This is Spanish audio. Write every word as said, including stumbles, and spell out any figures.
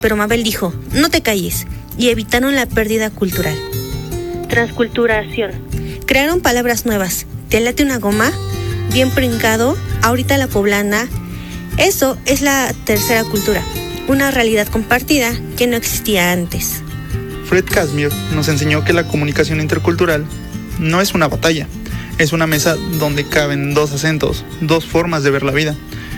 pero Mabel dijo, no te calles, y evitaron la pérdida cultural. Transculturación. Crearon palabras nuevas. ¿Te late una goma? Bien brincado, ahorita la poblana. Eso es la tercera cultura, una realidad compartida que no existía antes. Fred Kazmir nos enseñó que la comunicación intercultural no es una batalla, es una mesa donde caben dos acentos, dos formas de ver la vida.